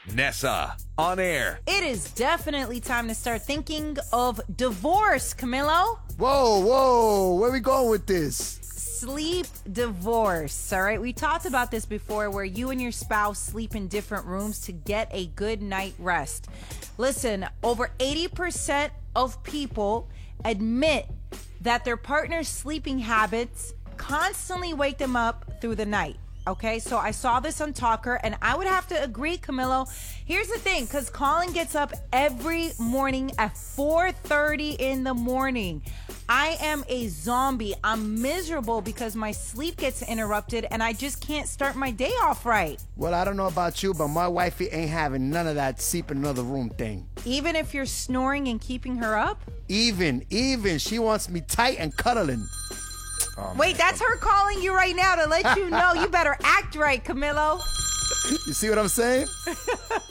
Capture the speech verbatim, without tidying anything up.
Nessa, on air. It is definitely time to start thinking of divorce, Camilo. Whoa, whoa, where we going with this? Sleep divorce, all right? We talked about this before where you and your spouse sleep in different rooms to get a good night rest. Listen, over eighty percent of people admit that their partner's sleeping habits constantly wake them up through the night. Okay, so I saw this on Talker, and I would have to agree, Camilo. Here's the thing, because Colin gets up every morning at four thirty in the morning. I am a zombie. I'm miserable because my sleep gets interrupted, and I just can't start my day off right. Well, I don't know about you, but my wifey ain't having none of that sleep in another room thing. Even if you're snoring and keeping her up? Even, even. She wants me tight and cuddling. Oh, Wait, that's her calling you right now to let you know you better act right, Camilo. You see what I'm saying?